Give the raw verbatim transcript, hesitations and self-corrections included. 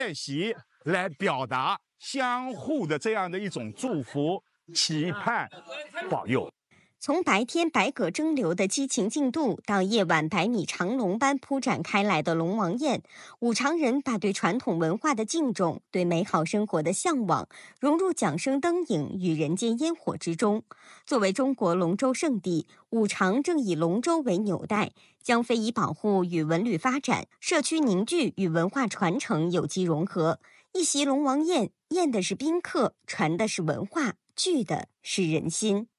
宴席来表达相互的这样的一种祝福、期盼、保佑。 从白天百舸争流的激情竞渡，到夜晚百米长龙般铺展开来的龙王宴，五常人把对传统文化的敬重、对美好生活的向往，融入桨声灯影与人间烟火之中。作为中国龙舟圣地，五常正以龙舟为纽带，将非遗保护与文旅发展、社区凝聚与文化传承有机融合。一席龙王宴，宴的是宾客，传的是文化，聚的是人心。